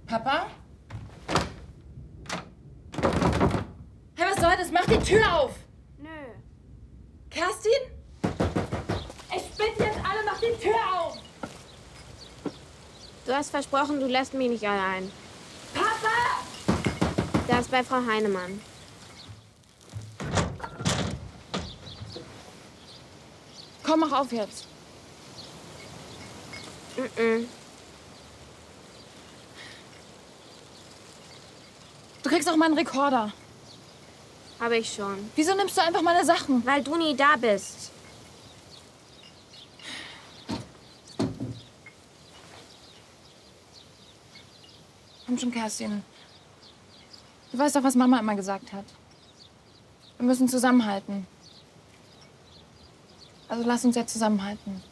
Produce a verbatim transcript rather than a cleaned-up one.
Papa? Hey, was soll das? Mach die Tür auf! Nö. Kerstin? Ich bitte jetzt alle, mach die Tür auf! Du hast versprochen, du lässt mich nicht allein. Papa! Der ist bei Frau Heinemann. Komm, mach auf jetzt. Mm-mm. Du kriegst auch meinen Rekorder. Habe ich schon. Wieso nimmst du einfach meine Sachen? Weil du nie da bist. Komm schon, Kerstin. Du weißt doch, was Mama immer gesagt hat. Wir müssen zusammenhalten. Also lass uns jetzt zusammenhalten.